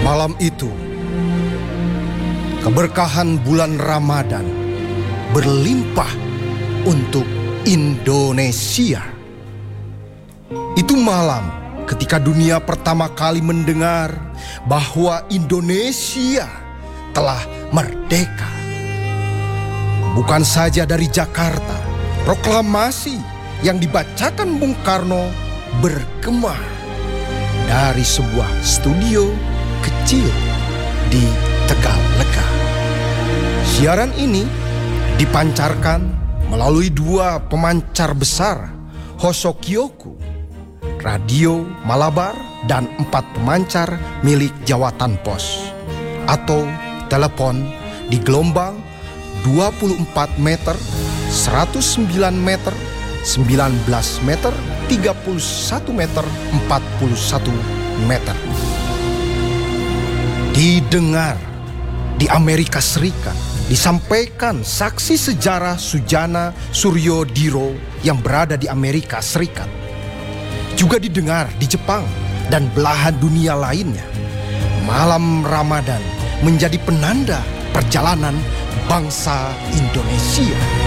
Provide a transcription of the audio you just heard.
Malam itu, keberkahan bulan Ramadan berlimpah untuk Indonesia. Itu malam ketika dunia pertama kali mendengar bahwa Indonesia telah merdeka. Bukan saja dari Jakarta, proklamasi yang dibacakan Bung Karno bergema dari sebuah studio kecil di Tegalega. Siaran ini dipancarkan melalui dua pemancar besar, Hosokyoku, Radio Malabar, dan 4 pemancar milik Jawatan Pos atau telepon di gelombang 24 meter, 109 meter, 19 meter, 31 meter, 41 meter. Didengar di Amerika Serikat, disampaikan saksi sejarah Sujana Suryodiro yang berada di Amerika Serikat. Juga didengar di Jepang dan belahan dunia lainnya. Malam Ramadan menjadi penanda perjalanan bangsa Indonesia.